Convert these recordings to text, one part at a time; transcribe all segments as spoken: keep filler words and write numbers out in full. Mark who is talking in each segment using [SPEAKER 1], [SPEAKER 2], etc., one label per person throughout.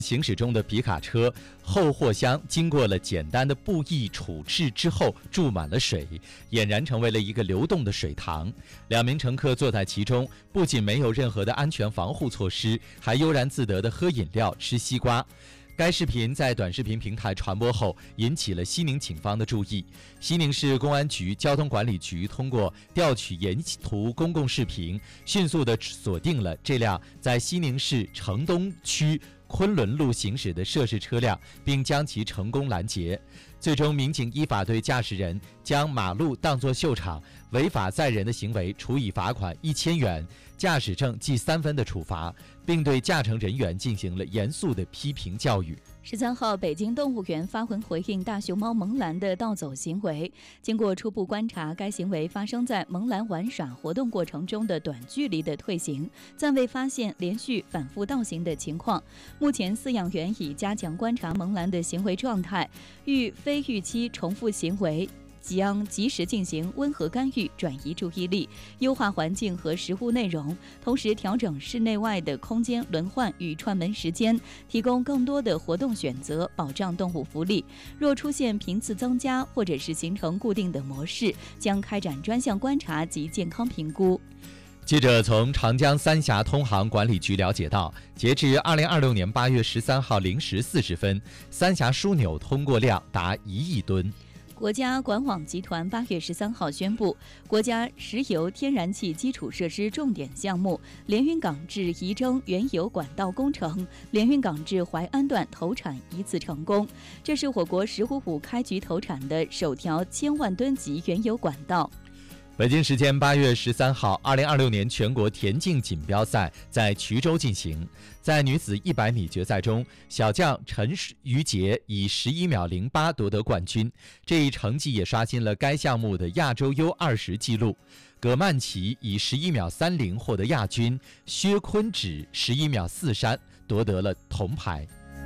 [SPEAKER 1] 行驶中的皮卡车后货箱经过了简单的布艺处置之后注满了水，俨然成为了一个流动的水塘。两名乘客坐在其中，不仅没有任何的安全防护措施，还悠然自得地喝饮料、吃西瓜。该视频在短视频平台传播后，引起了西宁警方的注意。西宁市公安局交通管理局通过调取沿途公共视频，迅速地锁定了这辆在西宁市城东区昆仑路行驶的涉事车辆，并将其成功拦截。最终，民警依法对驾驶人将马路当作秀场、违法载人的行为处以罚款一千元、驾驶证记三分的处罚，并对驾乘人员进行了严肃的批评教育。
[SPEAKER 2] 十三号，北京动物园发文回应大熊猫萌兰的盗走行为。经过初步观察，该行为发生在萌兰玩耍活动过程中的短距离的退行，暂未发现连续反复倒行的情况。目前，饲养员已加强观察萌兰的行为状态，遇非预期重复行为，将及时进行温和干预，转移注意力，优化环境和食物内容，同时调整室内外的空间轮换与串门时间，提供更多的活动选择，保障动物福利。若出现频次增加或者是形成固定的模式，将开展专项观察及健康评估。
[SPEAKER 1] 记者从长江三峡通航管理局了解到，截至二零二六年八月十三号零时四十分，三峡枢纽通过量达一亿吨。
[SPEAKER 2] 国家管网集团八月十三号宣布，国家石油天然气基础设施重点项目连云港至仪征原油管道工程连云港至淮安段投产一次成功，这是我国“十五五”开局投产的首条千万吨级原油管道。
[SPEAKER 1] 北京时间八月十三号，二零二六年全国田径锦标赛在衢州进行。在女子一百米决赛中，小将陈瑜杰以十一秒零八夺得冠军，这一成绩也刷新了该项目的亚洲 U 二十纪录。葛曼棋以十一秒三零获得亚军，薛坤芷十一秒四三夺得了铜牌。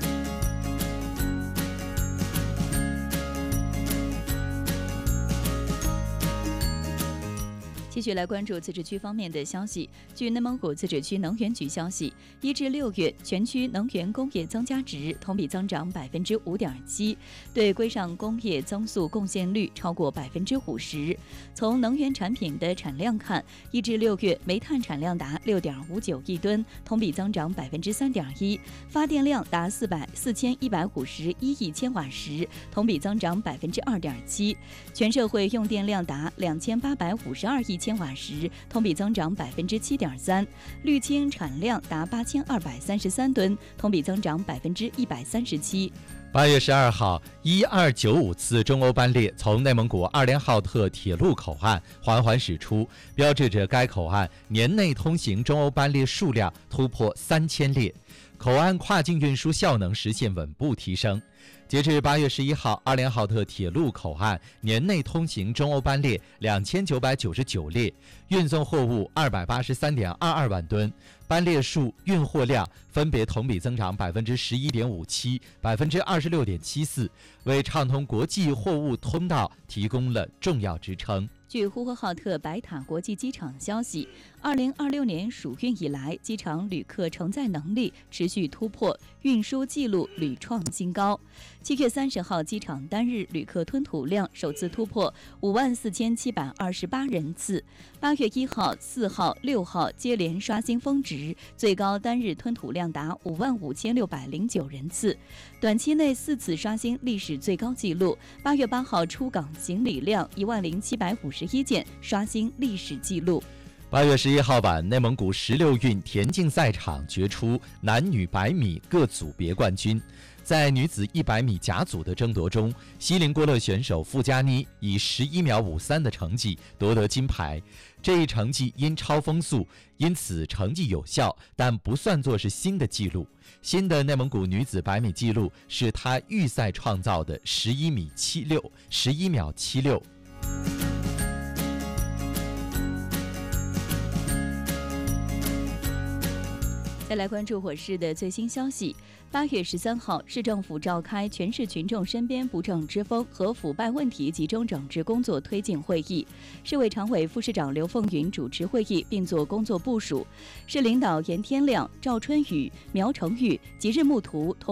[SPEAKER 2] 继续来关注自治区方面的消息。据内蒙古自治区能源局消息，一至六月全区能源工业增加值同比增长百分之五点七，对规上工业增速贡献率超过百分之五十。从能源产品的产量看，一至六月煤炭产量达六点五九亿吨，同比增长百分之三点一；发电量达四百四千一百五十一亿千瓦时，同比增长百分之二点七。全社会用电量达两千八百五十二亿千瓦时，同比增长百分之七点三；氯氢产量达八千二百三十三吨，同比增长百分之一百三十七。
[SPEAKER 1] 八月十二号，一二九五次中欧班列从内蒙古二连浩特铁路口岸缓缓驶出，标志着该口岸年内通行中欧班列数量突破三千列，口岸跨境运输效能实现稳步提升。截至八月十一号，二连浩特铁路口岸年内通行中欧班列两千九百九十九列，运送货物二百八十三点二二万吨，班列数、运货量分别同比增长百分之十一点五七、百分之二十六点七四，为畅通国际货物通道提供了重要支撑。
[SPEAKER 2] 据呼和浩特白塔国际机场消息，二零二六年暑运以来，机场旅客承载能力持续突破，运输记录屡创新高。七月三十号，机场单日旅客吞吐量首次突破五万四千七百二十八人次。八月一号、四号、六号接连刷新峰值，最高单日吞吐量达五万五千六百零九人次，短期内四次刷新历史最高纪录。八月八号出港行李量一万零七百五十一件，刷新历史纪录。
[SPEAKER 1] 八月十一号晚，内蒙古十六运田径赛场决出男女百米各组别冠军。在女子一百米甲组的争夺中，锡林郭勒选手傅佳妮以十一秒五三的成绩夺得金牌。这一成绩因超风速，因此成绩有效，但不算作是新的纪录。新的内蒙古女子百米纪录是她预赛创造的十一米七六，十一秒七六。
[SPEAKER 2] 再来关注火市的最新消息。八月十三号，市政府召开全市群众身边不正之风和腐败问题集中整治工作推进会议，市委常委、副市长刘凤云主持会议并作工作部署。市领导严天亮、赵春雨、苗成玉即日木图同